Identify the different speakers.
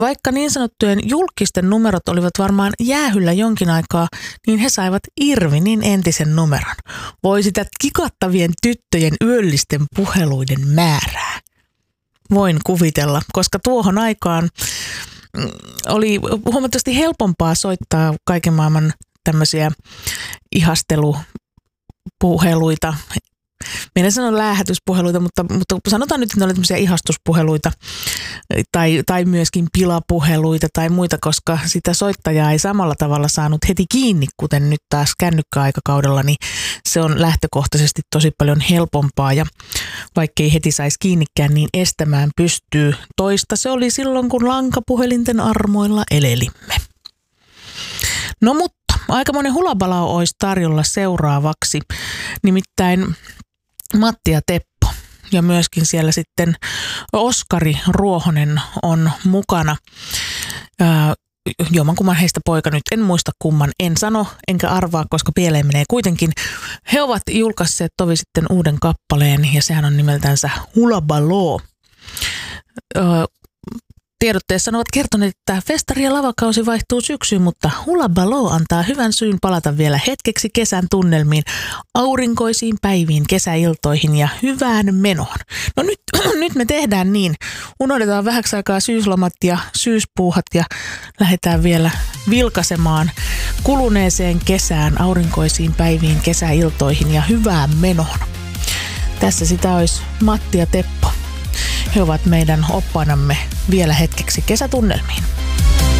Speaker 1: Vaikka niin sanottujen julkisten numerot olivat varmaan jäähyllä jonkin aikaa, niin he saivat Irvinin entisen numeron. Voi sitä kikattavien tyttöjen yöllisten puheluiden määrää. Voin kuvitella, koska tuohon aikaan oli huomattavasti helpompaa soittaa kaiken maailman tämmöisiä ihastelupuheluita. Minä en sano läähätyspuheluita, mutta sanotaan nyt, että ne oli tämmöisiä ihastuspuheluita tai myöskin pilapuheluita tai muita, koska sitä soittajaa ei samalla tavalla saanut heti kiinni, kuten nyt taas kännykkäaikakaudella, niin se on lähtökohtaisesti tosi paljon helpompaa ja vaikkei heti saisi kiinnikään, niin estämään pystyy. Toista se oli silloin, kun lankapuhelinten armoilla elelimme. No mutta aikamoinen hulabalao olisi tarjolla seuraavaksi, nimittäin Matti ja Teppo ja myöskin siellä sitten Oskari Ruohonen on mukana. Jommankumman heistä poika, nyt en muista kumman, en sano enkä arvaa, koska pieleen menee kuitenkin. He ovat julkaisseet tovi sitten uuden kappaleen ja sehän on nimeltänsä Hulabaloo. Tiedotteessa ovat kertoneet, että festari- ja lavakausi vaihtuu syksyyn, mutta Hulabaloo antaa hyvän syyn palata vielä hetkeksi kesän tunnelmiin, aurinkoisiin päiviin, kesäiltoihin ja hyvään menoon. No nyt me tehdään niin. Unohdetaan vähäksi aikaa syyslomat ja syyspuuhat ja lähdetään vielä vilkaisemaan kuluneeseen kesään, aurinkoisiin päiviin, kesäiltoihin ja hyvään menoon. Tässä sitä olisi Matti ja Teppo. He ovat meidän oppaanamme vielä hetkeksi kesätunnelmiin.